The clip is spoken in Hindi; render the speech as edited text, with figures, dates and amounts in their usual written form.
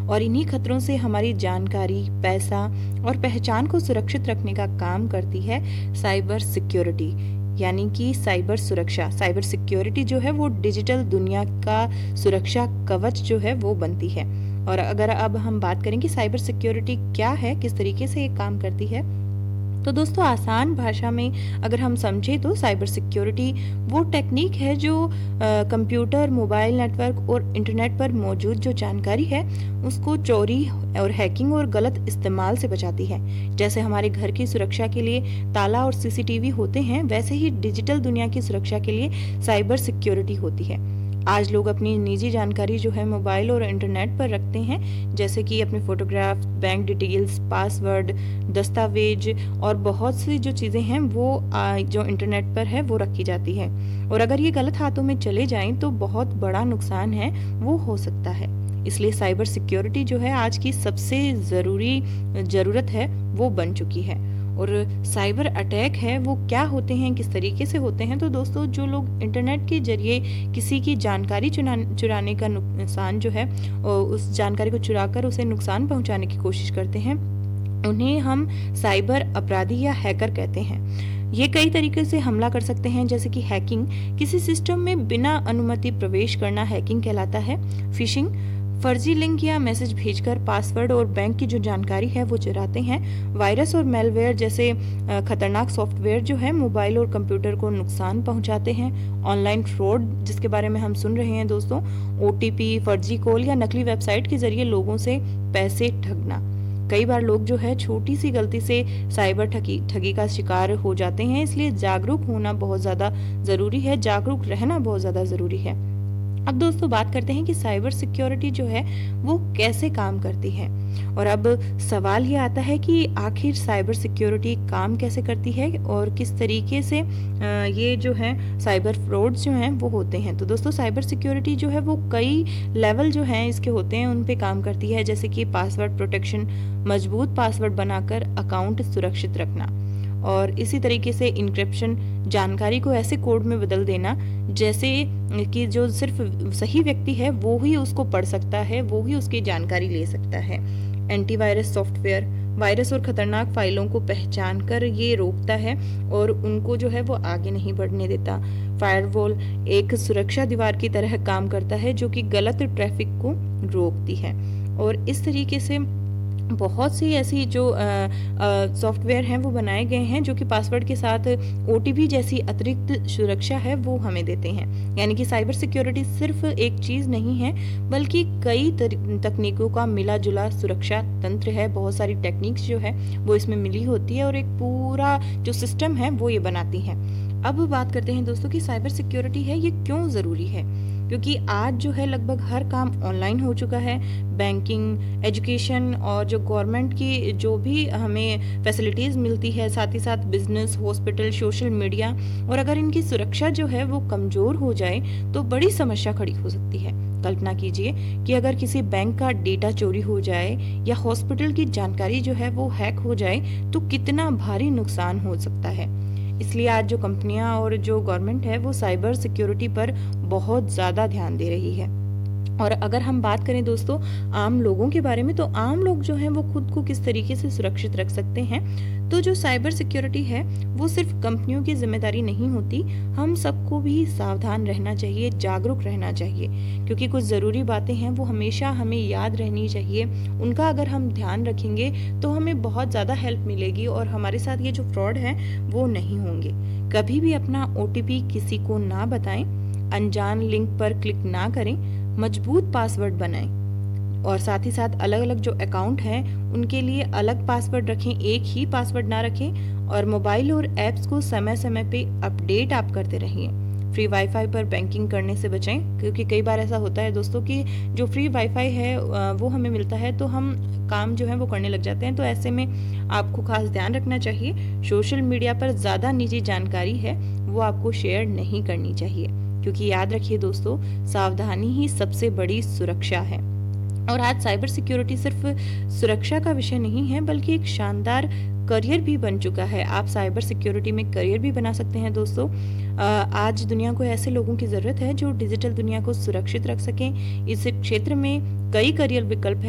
और इन्हीं खतरों से हमारी जानकारी, पैसा और पहचान को सुरक्षित रखने का काम करती है साइबर सिक्योरिटी, यानी कि साइबर सुरक्षा। साइबर सिक्योरिटी जो है वो डिजिटल दुनिया का सुरक्षा कवच जो है वो बनती है। और अगर अब हम बात करें कि साइबर सिक्योरिटी क्या है, किस तरीके से ये काम करती है, तो दोस्तों आसान भाषा में अगर हम समझें तो साइबर सिक्योरिटी वो टेक्निक है जो कंप्यूटर, मोबाइल नेटवर्क और इंटरनेट पर मौजूद जो जानकारी है उसको चोरी और हैकिंग और गलत इस्तेमाल से बचाती है। जैसे हमारे घर की सुरक्षा के लिए ताला और सीसीटीवी होते हैं, वैसे ही डिजिटल दुनिया की सुरक्षा के लिए साइबर सिक्योरिटी होती है। आज लोग अपनी निजी जानकारी जो है मोबाइल और इंटरनेट पर रखते हैं, जैसे कि अपने फोटोग्राफ, बैंक डिटेल्स, पासवर्ड, दस्तावेज और बहुत सी जो चीज़ें हैं वो जो इंटरनेट पर है वो रखी जाती है। और अगर ये गलत हाथों में चले जाएं तो बहुत बड़ा नुकसान है वो हो सकता है। इसलिए साइबर सिक्योरिटी जो है आज की सबसे ज़रूरत है वो बन चुकी है। और साइबर अटैक है वो क्या होते हैं, किस तरीके से होते हैं, तो दोस्तों जो लोग इंटरनेट के जरिए किसी की जानकारी चुराने का नुकसान जो है, उस जानकारी को चुराकर उसे नुकसान पहुंचाने की कोशिश करते हैं, उन्हें हम साइबर अपराधी या हैकर कहते हैं। ये कई तरीके से हमला कर सकते हैं, जैसे कि हैकिंग, किसी सिस्टम में बिना अनुमति प्रवेश करना हैकिंग कहलाता है। फिशिंग, फर्जी लिंक या मैसेज भेजकर पासवर्ड और बैंक की जो जानकारी है वो चुराते हैं। वायरस और मेलवेयर जैसे खतरनाक सॉफ्टवेयर जो है मोबाइल और कंप्यूटर को नुकसान पहुंचाते हैं। ऑनलाइन फ्रॉड, जिसके बारे में हम सुन रहे हैं दोस्तों, ओटीपी, फर्जी कॉल या नकली वेबसाइट के जरिए लोगों से पैसे ठगना। कई बार लोग जो है छोटी सी गलती से साइबर ठगी का शिकार हो जाते हैं, इसलिए जागरूक होना बहुत ज़्यादा ज़रूरी है, जागरूक रहना बहुत ज़्यादा ज़रूरी है। अब दोस्तों बात करते हैं कि साइबर सिक्योरिटी जो है वो कैसे काम करती है। और अब सवाल ये आता है कि आखिर साइबर सिक्योरिटी काम कैसे करती है और किस तरीके से ये जो है साइबर फ्रॉड्स जो हैं वो होते हैं। तो दोस्तों साइबर सिक्योरिटी जो है वो कई लेवल जो हैं इसके होते हैं, उन पे काम करती है, जैसे कि पासवर्ड प्रोटेक्शन, मजबूत पासवर्ड बनाकर अकाउंट सुरक्षित रखना, और इसी तरीके से इंक्रिप्शन, जानकारी को ऐसे कोड में बदल देना जैसे कि जो सिर्फ सही व्यक्ति है वो ही उसको पढ़ सकता है, वो ही उसकी जानकारी ले सकता है। एंटीवायरस सॉफ्टवेयर वायरस और खतरनाक फाइलों को पहचान कर ये रोकता है और उनको जो है वो आगे नहीं बढ़ने देता। फायरवॉल एक सुरक्षा दीवार की तरह काम करता है जो कि गलत ट्रैफिक को रोकती है। और इस तरीके से बहुत सी ऐसी जो सॉफ्टवेयर हैं वो बनाए गए हैं जो कि पासवर्ड के साथ ओटीपी जैसी अतिरिक्त सुरक्षा है वो हमें देते हैं। यानी कि साइबर सिक्योरिटी सिर्फ एक चीज़ नहीं है बल्कि कई तकनीकों का मिला जुला सुरक्षा तंत्र है। बहुत सारी टेक्निक्स जो है वो इसमें मिली होती है और एक पूरा जो सिस्टम है वो ये बनाती हैं। अब बात करते हैं दोस्तों कि साइबर सिक्योरिटी है ये क्यों ज़रूरी है, क्योंकि आज जो है लगभग हर काम ऑनलाइन हो चुका है। बैंकिंग, एजुकेशन और जो गवर्नमेंट की जो भी हमें फैसिलिटीज़ मिलती है, साथ ही साथ बिजनेस, हॉस्पिटल, सोशल मीडिया, और अगर इनकी सुरक्षा जो है वो कमज़ोर हो जाए तो बड़ी समस्या खड़ी हो सकती है। कल्पना कीजिए कि अगर किसी बैंक का डेटा चोरी हो जाए या हॉस्पिटल की जानकारी जो है वो हैक हो जाए तो कितना भारी नुकसान हो सकता है। इसलिए आज जो कंपनियां और जो गवर्नमेंट है वो साइबर सिक्योरिटी पर बहुत ज़्यादा ध्यान दे रही है। और अगर हम बात करें दोस्तों आम लोगों के बारे में, तो आम लोग जो हैं वो खुद को किस तरीके से सुरक्षित रख सकते हैं, तो जो साइबर सिक्योरिटी है वो सिर्फ कंपनियों की जिम्मेदारी नहीं होती, हम सबको भी सावधान रहना चाहिए, जागरूक रहना चाहिए, क्योंकि कुछ ज़रूरी बातें हैं वो हमेशा हमें याद रहनी चाहिए। उनका अगर हम ध्यान रखेंगे तो हमें बहुत ज़्यादा हेल्प मिलेगी और हमारे साथ ये जो फ्रॉड है वो नहीं होंगे। कभी भी अपना ओटीपी किसी को ना बताएं, अनजान लिंक पर क्लिक ना करें, मजबूत पासवर्ड बनाएं और साथ ही साथ अलग अलग जो अकाउंट हैं उनके लिए अलग पासवर्ड रखें, एक ही पासवर्ड ना रखें। और मोबाइल और ऐप्स को समय समय पे अपडेट आप करते रहिए। फ्री वाईफाई पर बैंकिंग करने से बचें, क्योंकि कई बार ऐसा होता है दोस्तों कि जो फ्री वाईफाई है वो हमें मिलता है तो हम काम जो है वो करने लग जाते हैं, तो ऐसे में आपको खास ध्यान रखना चाहिए। सोशल मीडिया पर ज़्यादा निजी जानकारी है वो आपको शेयर नहीं करनी चाहिए, क्योंकि याद रखिए दोस्तों सावधानी ही सबसे बड़ी सुरक्षा है। और आज साइबर सिक्योरिटी सिर्फ सुरक्षा का विषय नहीं है बल्कि एक शानदार करियर भी बन चुका है। आप साइबर सिक्योरिटी में करियर भी बना सकते हैं दोस्तों। आज दुनिया को ऐसे लोगों की ज़रूरत है जो डिजिटल दुनिया को सुरक्षित रख सकें। इस क्षेत्र में कई करियर विकल्प हैं।